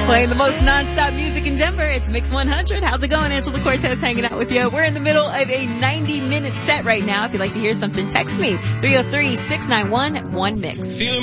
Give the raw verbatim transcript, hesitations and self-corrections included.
Playing the most non-stop music in Denver. It's Mix one hundred. How's it going? Angela Cortez hanging out with you. We're in the middle of a ninety minute set right now. If you'd like to hear something, text me three oh three, six nine one, one mix.